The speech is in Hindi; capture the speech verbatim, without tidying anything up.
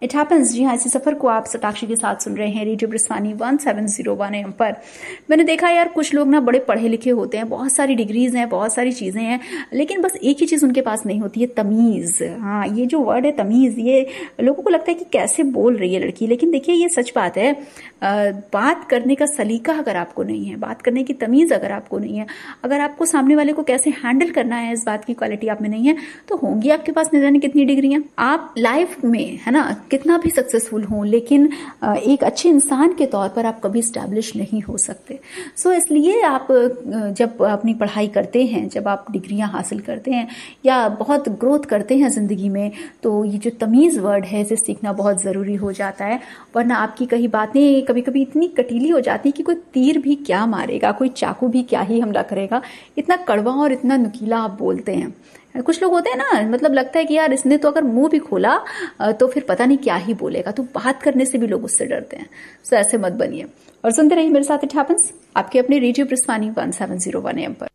It happens. जी हाँ, इसी सफर को आप सताक्षी के साथ सुन रहे हैं radio ब्रिस्वानी one seven zero one M पर। मैंने देखा यार, कुछ लोग ना बड़े पढ़े लिखे होते हैं, बहुत सारी डिग्रीज हैं, बहुत सारी चीजें हैं, लेकिन बस एक ही चीज उनके पास नहीं होती है, तमीज। हाँ, ये जो वर्ड है तमीज, ये लोगों को लगता है कि कैसे बोल रही है लड़की, लेकिन देखिए ये सच बात है। आ, बात करने का सलीका अगर आपको नहीं है, बात करने की तमीज अगर आपको नहीं है, अगर आपको सामने वाले को कैसे हैंडल करना है, इस बात की क्वालिटी आप में नहीं है, तो होंगी आपके पास न जाने कितनी डिग्रियां। आप लाइफ में, है ना, कितना भी सक्सेसफुल हो, लेकिन एक अच्छे इंसान के तौर पर आप कभी स्टैब्लिश नहीं हो सकते। सो so, इसलिए आप जब अपनी पढ़ाई करते हैं, जब आप डिग्रियां हासिल करते हैं या बहुत ग्रोथ करते हैं जिंदगी में, तो ये जो तमीज वर्ड है इसे सीखना बहुत जरूरी हो जाता है। वरना आपकी कई बातें कभी कभी इतनी कटीली हो जाती है कि कोई तीर भी क्या मारेगा, कोई चाकू भी क्या ही हमला करेगा, इतना कड़वा और इतना नुकीला आप बोलते हैं। कुछ लोग होते हैं ना, मतलब लगता है कि यार इसने तो अगर मुंह भी खोला तो फिर पता नहीं क्या ही बोलेगा, तो बात करने से भी लोग उससे डरते हैं। सो ऐसे मत बनिए और सुनते रहिए मेरे साथ इट हैपेंस, आपके अपने radio ब्रिस्वानी one seven zero one M पर।